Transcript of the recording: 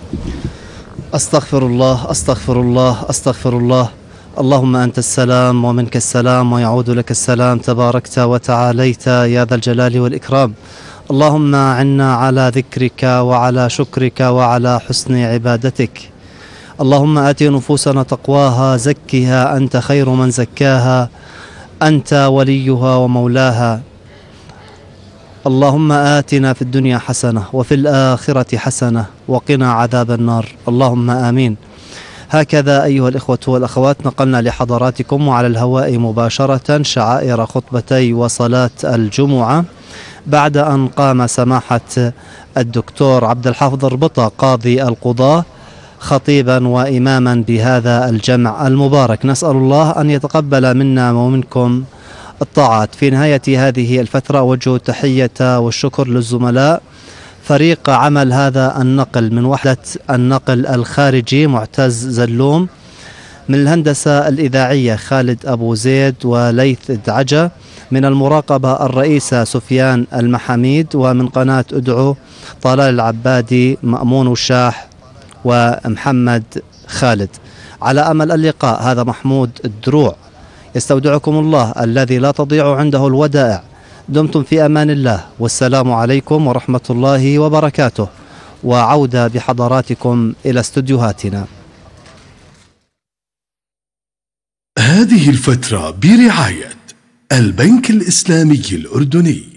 أستغفر الله أستغفر الله أستغفر الله. اللهم أنت السلام ومنك السلام ويعود لك السلام، تباركت وتعاليت يا ذا الجلال والإكرام. اللهم أعنا على ذكرك وعلى شكرك وعلى حسن عبادتك. اللهم آت نفوسنا تقواها، زكها أنت خير من زكاها، أنت وليها ومولاها. اللهم آتنا في الدنيا حسنة وفي الآخرة حسنة وقنا عذاب النار، اللهم آمين. هكذا أيها الإخوة والأخوات نقلنا لحضراتكم وعلى الهواء مباشرة شعائر خطبتي وصلاة الجمعة، بعد أن قام سماحة الدكتور عبد الحافظ الربطة قاضي القضاة خطيبا وإماما بهذا الجمع المبارك. نسأل الله أن يتقبل منا ومنكم الطاعات. في نهاية هذه الفترة أوجه التحية والشكر للزملاء فريق عمل هذا النقل من وحدة النقل الخارجي معتز زلوم، من الهندسة الإذاعية خالد أبو زيد وليث دعجة، من المراقبة الرئيسة سفيان المحاميد، ومن قناة أدعو طلال العبادي مأمون وشاح ومحمد خالد. على أمل اللقاء، هذا محمود الدروع يستودعكم الله الذي لا تضيع عنده الودائع. دمتم في أمان الله، والسلام عليكم ورحمة الله وبركاته، وعودة بحضراتكم إلى استوديوهاتنا. هذه الفترة برعاية البنك الإسلامي الأردني.